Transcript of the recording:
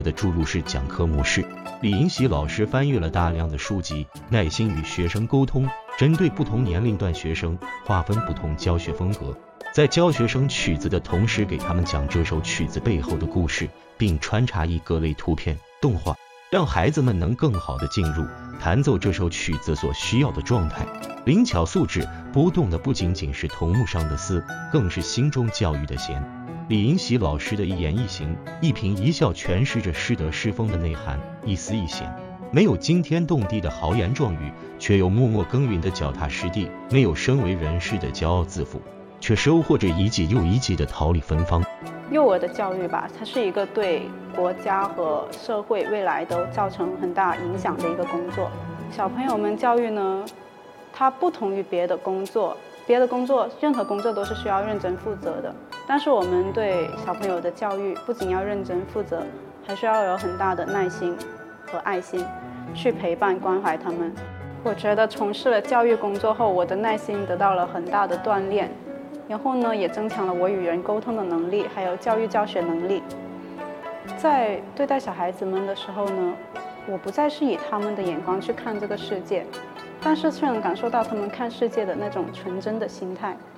的注入式讲课模式。李银喜老师翻阅了大量的书籍，耐心与学生沟通，针对不同年龄段学生划分不同教学风格，在教学生曲子的同时，给他们讲这首曲子背后的故事，并穿插各类图片、动画，让孩子们能更好地进入弹奏这首曲子所需要的状态。灵巧素质波动的不仅仅是头目上的丝，更是心中教育的弦。李银喜老师的一言一行、一颦一笑诠释着师德师风的内涵，一丝一弦，没有惊天动地的豪言壮语，却有默默耕耘的脚踏实地；没有身为人师的骄傲自负，却收获着一季又一季的桃李芬芳。 幼儿的教育吧，它是一个对国家和社会未来都造成很大影响的一个工作。小朋友们教育呢，它不同于别的工作，任何工作都是需要认真负责的。但是我们对小朋友的教育不仅要认真负责，还需要有很大的耐心和爱心去陪伴关怀他们。我觉得从事了教育工作后，我的耐心得到了很大的锻炼，然后呢，也增强了我与人沟通的能力，还有教育教学能力。在对待小孩子们的时候呢，我不再是以他们的眼光去看这个世界，但是却能感受到他们看世界的那种纯真的心态。